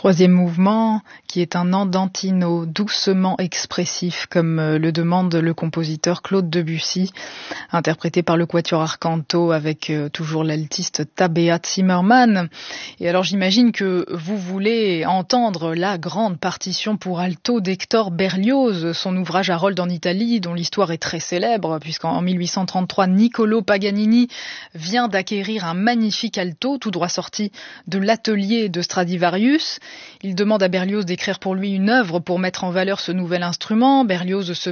Troisième mouvement, qui est un andantino doucement expressif, comme le demande le compositeur Claude Debussy, interprété par le Quatuor Arcanto avec toujours l'altiste Tabea Zimmermann. Et alors j'imagine que vous voulez entendre la grande partition pour alto d'Hector Berlioz, son ouvrage Harold en Italie, dont l'histoire est très célèbre, puisqu'en 1833, Niccolò Paganini vient d'acquérir un magnifique alto, tout droit sorti de l'atelier de Stradivarius. Il demande à Berlioz d'écrire pour lui une œuvre pour mettre en valeur ce nouvel instrument. Berlioz se